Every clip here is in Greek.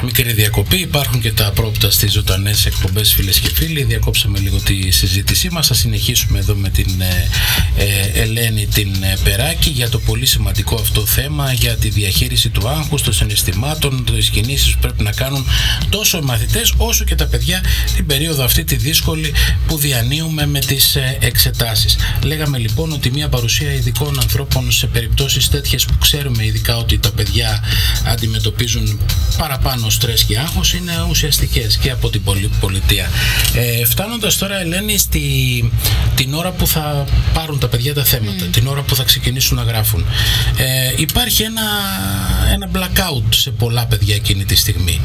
μικρή διακοπή. Υπάρχουν και τα πρόπτα στις ζωντανές εκπομπές, φίλες και φίλοι. Διακόψαμε λίγο τη συζήτησή μας. Θα συνεχίσουμε εδώ με την Ελένη την Περάκη για το πολύ σημαντικό αυτό θέμα, για τη διαχείριση του άγχους, των συναισθημάτων, τις κινήσεις που πρέπει να κάνουν τόσο οι μαθητές όσο και τα παιδιά την περίοδο αυτή τη δύσκολη που διανύουμε με τις εξετάσεις. Λέγαμε λοιπόν ότι μια παρουσία ειδικών ανθρώπων σε περιπτώσεις τέτοιες που ξέρουμε ειδικά ότι τα παιδιά αντιμετωπίζουν παραπάνω στρες και άγχος είναι ουσιαστικές και από την πολιτεία. Φτάνοντας τώρα, Ελένη, την ώρα που θα πάρουν τα παιδιά τα θέματα, την ώρα που θα ξεκινήσουν να γράφουν, υπάρχει ένα blackout σε πολλά παιδιά εκείνη τη στιγμή.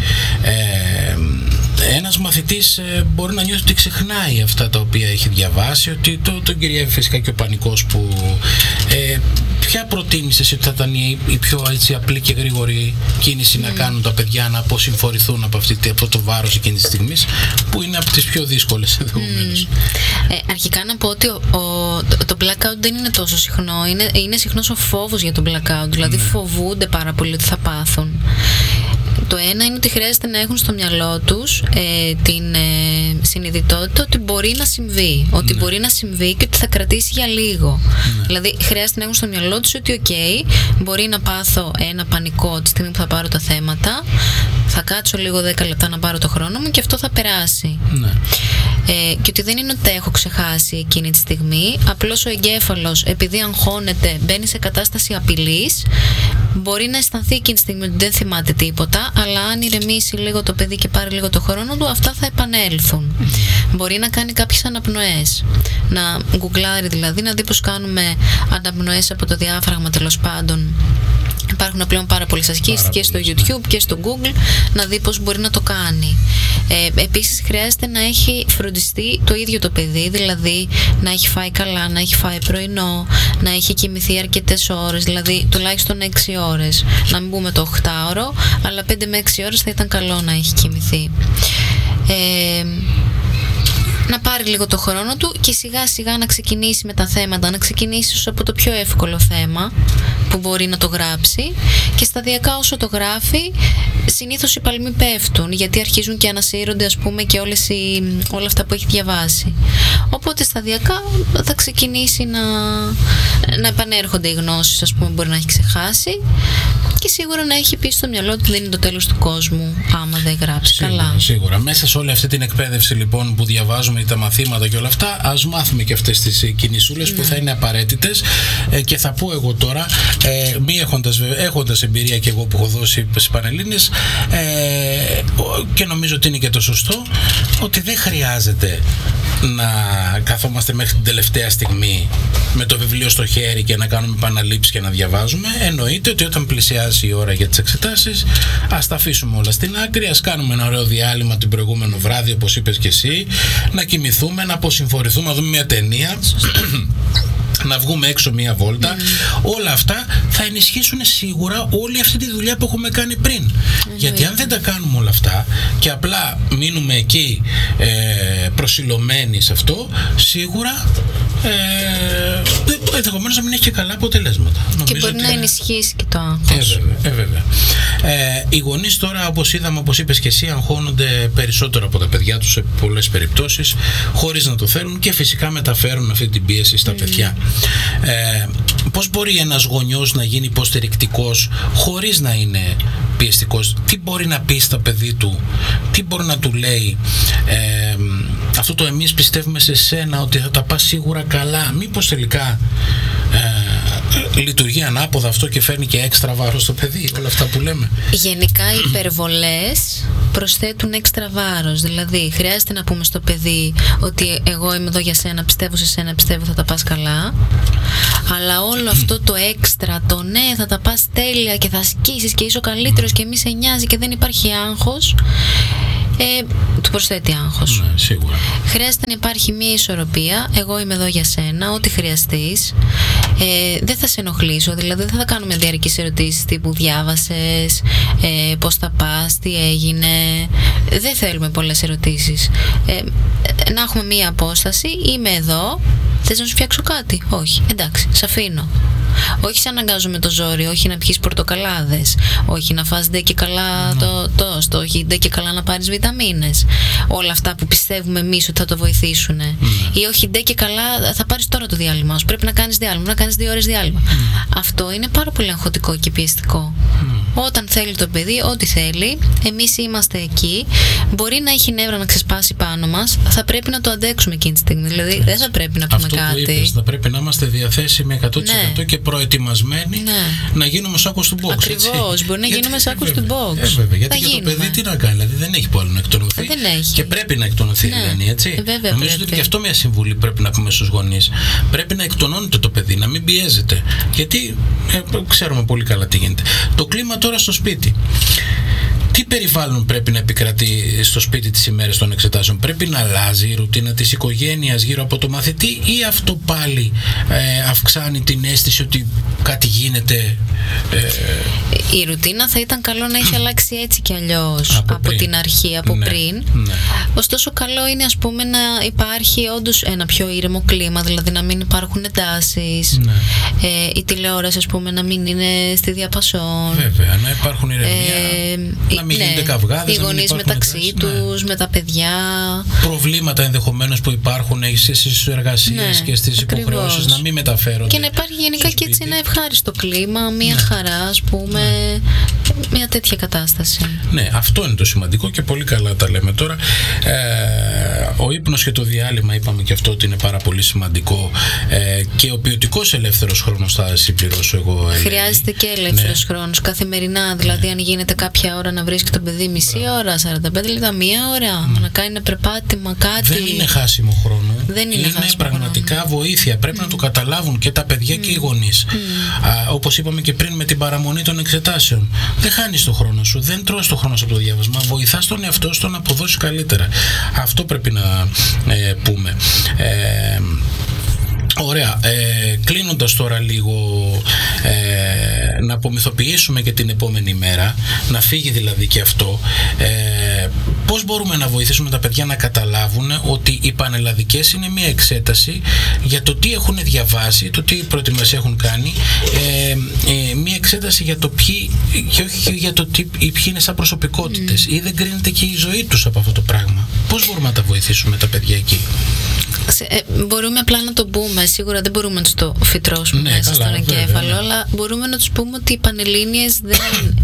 Ένας μαθητής μπορεί να νιώθει ότι ξεχνάει αυτά τα οποία έχει διαβάσει, ότι τον κυριεύει φυσικά και ο πανικός που... Ποια προτείνεις εσύ ότι θα ήταν η πιο έτσι, απλή και γρήγορη κίνηση να κάνουν τα παιδιά να αποσυμφορηθούν από αυτό το βάρος εκείνης της στιγμής, που είναι από τις πιο δύσκολες ενδεχομένως? Αρχικά να πω ότι το blackout δεν είναι τόσο συχνό. Είναι συχνός ο φόβος για το blackout, δηλαδή φοβούνται πάρα πολύ ότι θα πάθουν. Το ένα είναι ότι χρειάζεται να έχουν στο μυαλό τους την συνειδητότητα ότι μπορεί να συμβεί. Ότι μπορεί να συμβεί και ότι θα κρατήσει για λίγο. Δηλαδή χρειάζεται να έχουν στο μυαλό τους ότι μπορεί να πάθω ένα πανικό τη στιγμή που θα πάρω τα θέματα, θα κάτσω λίγο 10 λεπτά να πάρω το χρόνο μου και αυτό θα περάσει. Και ότι δεν είναι ότι τα έχω ξεχάσει εκείνη τη στιγμή, απλώς ο εγκέφαλος, επειδή αγχώνεται, μπαίνει σε κατάσταση απειλής. Μπορεί να αισθανθεί εκείνη τη στιγμή ότι δεν θυμάται τίποτα, αλλά αν ηρεμήσει λίγο το παιδί και πάρει λίγο το χρόνο του, αυτά θα επανέλθουν. Μπορεί να κάνει κάποιες αναπνοές, να γκουγκλάρει δηλαδή, να δει πως κάνουμε αναπνοές από το διάφραγμα, τέλος πάντων. Υπάρχουν πλέον πάρα πολλές ασκήσεις και στο YouTube και στο Google, να δει πως μπορεί να το κάνει. Επίσης χρειάζεται να έχει φροντιστεί το ίδιο το παιδί, δηλαδή να έχει φάει καλά, να έχει φάει πρωινό, να έχει κοιμηθεί αρκετές ώρες, δηλαδή τουλάχιστον 6 ώρες. Να μην πούμε το 8ωρο, αλλά 5 με 6 ώρες θα ήταν καλό να έχει κοιμηθεί. Να πάρει λίγο το χρόνο του και σιγά σιγά να ξεκινήσει με τα θέματα, να ξεκινήσει από το πιο εύκολο θέμα που μπορεί να το γράψει, και σταδιακά όσο το γράφει συνήθως οι παλμοί πέφτουν, γιατί αρχίζουν και ανασύρονται, ας πούμε, και όλα αυτά που έχει διαβάσει. Οπότε σταδιακά θα ξεκινήσει να επανέρχονται οι γνώσεις, ας πούμε, μπορεί να έχει ξεχάσει, και σίγουρα να έχει πει στο μυαλό του δεν είναι το τέλος του κόσμου άμα δεν γράψει καλά. Σίγουρα. Μέσα σε όλη αυτή την εκπαίδευση λοιπόν που διαβάζουμε, τα μαθήματα και όλα αυτά, ας μάθουμε και αυτές τις κινησούλες που θα είναι απαραίτητες. Και θα πω εγώ τώρα, έχοντας εμπειρία και εγώ που έχω δώσει στις Πανελλήνιες, και νομίζω ότι είναι και το σωστό, ότι δεν χρειάζεται να καθόμαστε μέχρι την τελευταία στιγμή με το βιβλίο στο χέρι και να κάνουμε επαναλήψεις και να διαβάζουμε. Εννοείται ότι όταν πλησιάσει η ώρα για τις εξετάσεις, ας τα αφήσουμε όλα στην άκρη, ας κάνουμε ένα ωραίο διάλειμμα την προηγούμενο βράδυ, όπως είπες και εσύ, να κοιμηθούμε, να αποσυμφορηθούμε, να δούμε μια ταινία, να βγούμε έξω μία βόλτα. Όλα αυτά θα ενισχύσουν σίγουρα όλη αυτή τη δουλειά που έχουμε κάνει πριν. Γιατί αν δεν τα κάνουμε όλα αυτά και απλά μείνουμε εκεί προσιλωμένοι σε αυτό, σίγουρα ενδεχομένως να μην έχει και καλά αποτελέσματα. Και μπορεί να ενισχύσει και το άγχος. Βέβαια. Οι γονείς τώρα, όπως είδαμε, όπως είπες και εσύ, αγχώνονται περισσότερο από τα παιδιά τους σε πολλές περιπτώσεις, χωρίς να το θέλουν, και φυσικά μεταφέρουν αυτή την πίεση στα παιδιά. Πώς μπορεί ένας γονιός να γίνει υποστηρικτικός χωρίς να είναι πιεστικός? Τι μπορεί να πει στα παιδί του, τι μπορεί να του λέει? Αυτό το εμείς πιστεύουμε σε σένα ότι θα τα πας σίγουρα καλά, μήπως τελικά λειτουργεί ανάποδα αυτό και φέρνει και έξτρα βάρος στο παιδί, όλα αυτά που λέμε? Γενικά οι υπερβολές προσθέτουν έξτρα βάρος. Δηλαδή χρειάζεται να πούμε στο παιδί ότι εγώ είμαι εδώ για σένα, πιστεύω σε σένα, πιστεύω θα τα πας καλά, αλλά όλο αυτό το έξτρα, το ναι θα τα πας τέλεια και θα ασκήσεις και είσαι ο καλύτερος και μη σε νοιάζει και δεν υπάρχει άγχος, του προσθέτει άγχος. Ναι, σίγουρα. Χρειάζεται να υπάρχει μια ισορροπία. Εγώ είμαι εδώ για σένα, ό,τι χρειαστείς. Δεν θα σε ενοχλήσω, δηλαδή δεν θα κάνουμε διαρκείς ερωτήσεις τύπου διάβασες, πώς θα πας, τι έγινε. Δεν θέλουμε πολλές ερωτήσεις. Να έχουμε μια απόσταση. Είμαι εδώ. Θες να σου φτιάξω κάτι? Όχι. Εντάξει, σ' αφήνω. Όχι σε αναγκάζω με το ζόρι, όχι να πιεις πορτοκαλάδες, όχι να φας ντε και καλά το τόστ, όχι ντε και καλά να πάρεις βιταμίνες. Όλα αυτά που πιστεύουμε εμείς ότι θα το βοηθήσουν. Ή όχι ντε και καλά θα πάρεις τώρα το διάλειμμα σου. Πρέπει να κάνεις διάλειμμα, να κάνεις 2 ώρες διάλειμμα. Αυτό είναι πάρα πολύ αγχωτικό και πιεστικό. Όταν θέλει το παιδί, ό,τι θέλει, εμείς είμαστε εκεί. Μπορεί να έχει νεύρα να ξεσπάσει πάνω μας, θα πρέπει να το αντέξουμε εκείνη τη στιγμή. Δηλαδή δεν θα πρέπει να πούμε αυτό κάτι. Που είπες, θα πρέπει να είμαστε διαθέσιμοι 100% και προετοιμασμένοι να γίνουμε σάκος του box. Ακριβώς, μπορεί να γίνουμε σάκος του box. Βέβαια, γιατί και το παιδί τι να κάνει, δηλαδή δεν έχει που άλλο να εκτονωθεί. Δεν έχει. Και πρέπει να εκτονωθεί, Ελένη, έτσι. Νομίζω ότι και αυτό μια συμβουλή πρέπει να πούμε στους γονείς. Πρέπει να εκτονώνετε το παιδί, να μην πιέζετε. Γιατί ξέρουμε πολύ καλά τι γίνεται. Το κλίμα τώρα στο σπίτι. Τι περιβάλλον πρέπει να επικρατεί στο σπίτι τις ημέρες των εξετάσεων? Πρέπει να αλλάζει η ρουτίνα της οικογένειας γύρω από το μαθητή, ή αυτό πάλι αυξάνει την αίσθηση ότι κάτι γίνεται? Η ρουτίνα θα ήταν καλό να έχει αλλάξει έτσι κι αλλιώς από την αρχή, από πριν. Ωστόσο καλό είναι, ας πούμε, να υπάρχει όντως ένα πιο ήρεμο κλίμα, δηλαδή να μην υπάρχουν εντάσεις, η τηλεόραση, ας πούμε, να μην είναι στη διαπασόν. Βέβαια, να υπάρχουν ηρεμία, να μην γίνονται καυγάδες, οι γονείς μεταξύ τους, με τα παιδιά. Προβλήματα ενδεχομένως που υπάρχουν στις εργασίες και στις υποχρεώσεις να μην μεταφέρονται. Και να υπάρχει γενικά και έτσι ένα ευχάριστο κλίμα, μια χαρά, ας πούμε, μια τέτοια κατάσταση. Ναι, αυτό είναι το σημαντικό και πολύ καλά τα λέμε τώρα. Ο ύπνος και το διάλειμμα, είπαμε και αυτό ότι είναι πάρα πολύ σημαντικό, και ο ποιοτικός ελεύθερος χρόνος θα συμπληρώσω εγώ, Ελένη. Χρειάζεται και ελεύθερος χρόνος καθημερινά, δηλαδή αν γίνεται κάποια ώρα να βρίσκει το παιδί μισή ώρα, 45 λεπτά, μία ώρα, να κάνει ένα περπάτημα, κάτι. Δεν είναι χάσιμο χρόνο. Δεν είναι πραγματικά χρόνο. Βοήθεια. Πρέπει να το καταλάβουν και τα παιδιά και οι γονείς. Όπως είπαμε και πριν με την παραμονή των εξετάσεων. Δεν χάνεις το χρόνο σου, δεν τρως το χρόνο σου από το διάβασμα. Βοηθάς τον εαυτό σου να αποδώσει καλύτερα. Αυτό πρέπει να πούμε. Ωραία, κλείνοντας τώρα λίγο, να απομυθοποιήσουμε και την επόμενη μέρα, να φύγει δηλαδή και αυτό. Πώς μπορούμε να βοηθήσουμε τα παιδιά να καταλάβουν ότι οι πανελλαδικές είναι μια εξέταση για το τι έχουν διαβάσει, το τι προετοιμασία έχουν κάνει, μια εξέταση για το ποιοι, και όχι για το ποιοι είναι σαν προσωπικότητες, ή δεν κρίνεται και η ζωή τους από αυτό το πράγμα? Πώς μπορούμε να τα βοηθήσουμε τα παιδιά εκεί? Μπορούμε απλά να το πούμε, σίγουρα δεν μπορούμε να τους το φυτρώσουμε μέσα στον εγκέφαλο, αλλά μπορούμε να τους πούμε ότι οι Πανελλήνιες δεν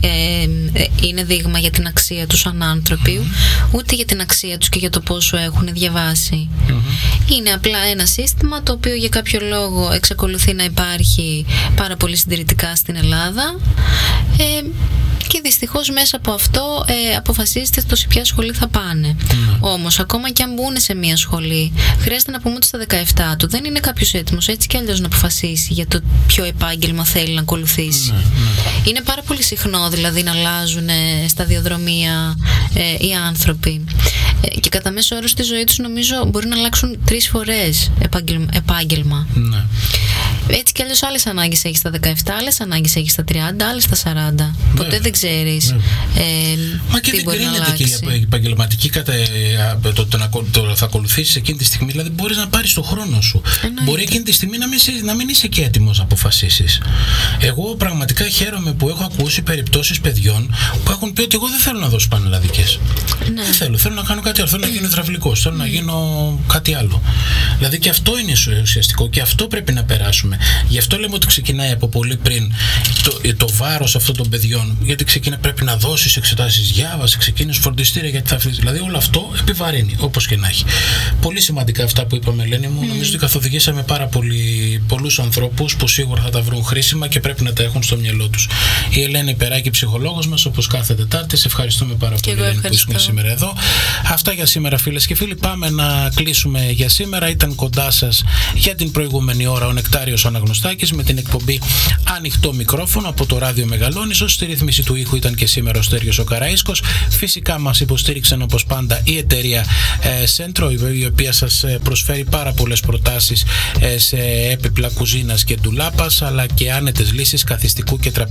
είναι δείγμα για την αξία τους σαν άνθρωποι, ούτε για την αξία τους και για το πόσο έχουν διαβάσει. Είναι απλά ένα σύστημα το οποίο για κάποιο λόγο εξακολουθεί να υπάρχει πάρα πολύ συντηρητικά στην Ελλάδα, και δυστυχώς μέσα από αυτό αποφασίζεται στο σε ποια σχολή θα πάνε. Όμως ακόμα και αν μπουν σε μια σχολή, χρειάζεται να πούμε ότι στα 17 του δεν είναι κάποιος έτοιμος έτσι κι αλλιώς να αποφασίσει για το ποιο επάγγελμα θέλει να ακολουθήσει. Είναι πάρα πολύ συχνό δηλαδή να αλλάζουν σταδιοδρομία οι άνθρωποι, και κατά μέσο όρο στη ζωή τους νομίζω μπορεί να αλλάξουν 3 φορές επάγγελμα. Έτσι κι αλλιώς άλλες ανάγκες έχεις στα 17, άλλες ανάγκες έχεις στα 30, άλλες στα 40. Ποτέ δεν ξέρεις τι μπορεί να αλλάξει. Και η επαγγελματική το θα ακολουθήσεις εκείνη τη στιγμή, δηλαδή μπορείς να πάρεις το χρόνο σου. Μπορεί εκείνη τη στιγμή να μην είσαι και έτοιμος να αποφασίσεις. Εγώ πραγματικά χαίρομαι που έχω ακούσει περιπτώσεις παιδιών που έχουν πει ότι εγώ δεν θέλω να δώσω πανελλαδικές. Δεν θέλω να κάνω κάτι άλλο. Θέλω να γίνω υδραυλικός, θέλω να γίνω κάτι άλλο. Δηλαδή και αυτό είναι ουσιαστικό και αυτό πρέπει να περάσουμε. Γι' αυτό λέμε ότι ξεκινάει από πολύ πριν το βάρος αυτών των παιδιών. Γιατί πρέπει να δώσεις εξετάσεις, διάβαση, ξεκίνησε φροντιστήρια, γιατί θα αφήσεις. Δηλαδή όλο αυτό επιβαρύνει, όπως και να έχει. Πολύ σημαντικά αυτά που είπαμε, Ελένη μου. Νομίζω ότι καθοδηγήσαμε πάρα πολλούς ανθρώπους που σίγουρα θα τα βρουν χρήσιμα και πρέπει να τα έχουν στο μυαλό τους. Η Ελένη Περάκη, ψυχολόγος μας, όπως κάθε Τετάρτη. Σε ευχαριστούμε πάρα πολύ, Ελένη, που ήσουν σήμερα εδώ. Αυτά για σήμερα, φίλες και φίλοι. Πάμε να κλείσουμε για σήμερα. Ήταν κοντά σας για την προηγούμενη ώρα ο Νεκτάριος Αναγνωστάκης με την εκπομπή Ανοιχτό Μικρόφωνο από το Ράδιο Μεγαλόνισσος. Στη ρύθμιση του ήχου ήταν και σήμερα ο Στέργιος ο Καραΐσκος. Φυσικά μας υποστήριξαν όπως πάντα η εταιρεία Centro, η οποία σας προσφέρει πάρα πολλές προτάσεις σε έπιπλα κουζίνας και ντουλάπας, αλλά και άνετες λύσεις καθιστικού και τραπεζικού